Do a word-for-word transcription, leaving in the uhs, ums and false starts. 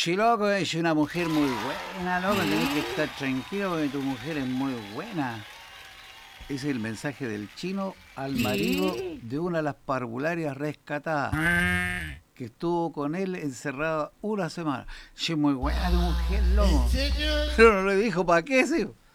Sí, loco, es una mujer muy buena, loco. Tenés que estar tranquilo porque tu mujer es muy buena. Ese es el mensaje del chino al marido ¿Qué? de una de las parvularias rescatadas, que estuvo con él encerrado una semana. Sí, muy buena tu mujer, ¿En loco. serio? Pero no le dijo para qué, sí.